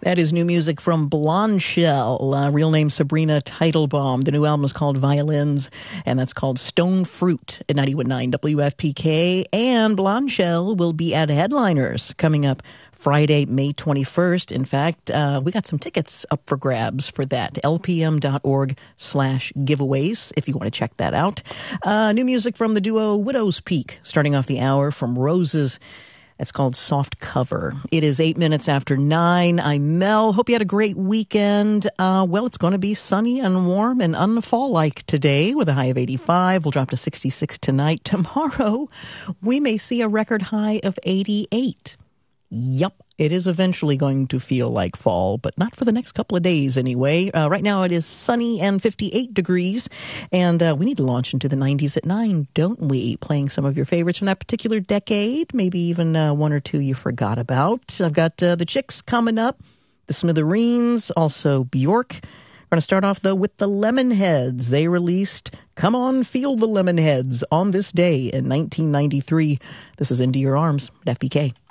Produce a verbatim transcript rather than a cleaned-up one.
That is new music from Blondshell, uh, real name Sabrina Teitelbaum. The new album is called Violins, and that's called Stone Fruit at ninety-one point nine W F P K. And Blondshell will be at Headliners coming up Friday, May twenty-first. In fact, uh, we got some tickets up for grabs for that. L P M dot org slash giveaways, if you want to check that out. Uh, new music from the duo Widow's Peak, starting off the hour from Roses. It's called Soft Cover. It is eight minutes after nine. I'm Mel. Hope you had a great weekend. Uh, well, it's going to be sunny and warm and unfall-like today with a high of eighty-five. We'll drop to sixty-six tonight. Tomorrow, we may see a record high of eighty-eight. Yup, it is eventually going to feel like fall, but not for the next couple of days anyway. Uh, right now it is sunny and fifty-eight degrees, and uh, we need to launch into the nineties at nine, don't we? Playing some of your favorites from that particular decade, maybe even uh, one or two you forgot about. I've got uh, the Chicks coming up, the Smithereens, also Bjork. We're going to start off, though, with the Lemonheads. They released Come On, Feel the Lemonheads on this day in nineteen ninety-three. This is Into Your Arms at F B K.